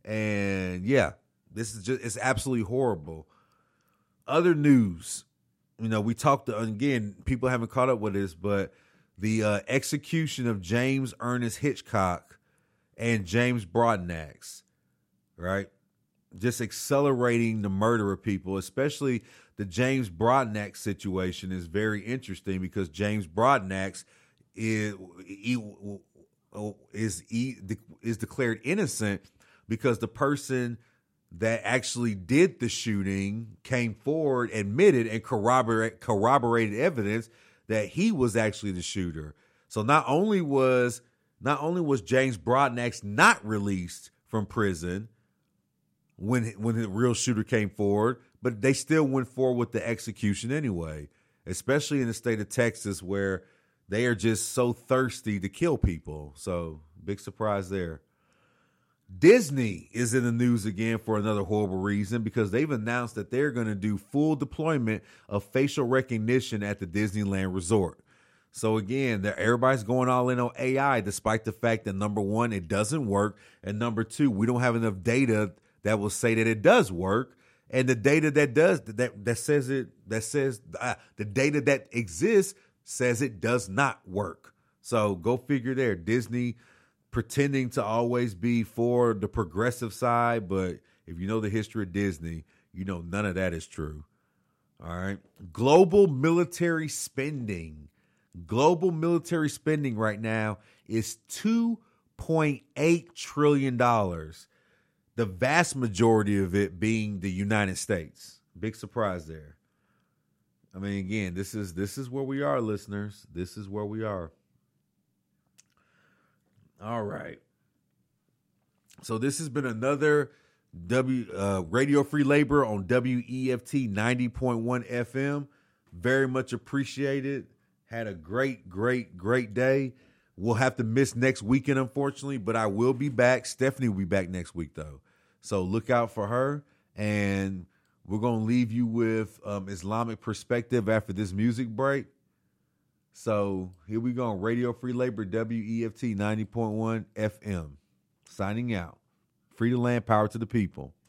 And yeah, this is it's absolutely horrible. Other news, we talked again, people haven't caught up with this, but the execution of James Ernest Hitchcock and James Broadnax, right? Just accelerating the murder of people, especially the James Broadnax situation is very interesting because James Broadnax is declared innocent because the person that actually did the shooting came forward, admitted, and corroborated evidence that he was actually the shooter. So not only was James Broadnax not released from prison when the real shooter came forward, but they still went forward with the execution anyway, especially in the state of Texas where they are just so thirsty to kill people. So big surprise there. Disney is in the news again for another horrible reason because they've announced that they're going to do full deployment of facial recognition at the Disneyland Resort. So again, everybody's going all in on AI, despite the fact that number one, it doesn't work, and number two, we don't have enough data that will say that it does work. And the data the data that exists says it does not work. So go figure there. Disney pretending to always be for the progressive side, but if you know the history of Disney, you know none of that is true. All right. Global military spending right now is $2.8 trillion. The vast majority of it being the United States. Big surprise there. I mean, again, this is where we are, listeners. This is where we are. All right. So this has been another Radio Free Labor on WEFT 90.1 FM. Very much appreciated. Had a great day. We'll have to miss next weekend, unfortunately, but I will be back. Stephanie will be back next week, though. So look out for her. And we're going to leave you with Islamic perspective after this music break. So here we go on Radio Free Labor, WEFT 90.1 FM. Signing out. Free the land, power to the people.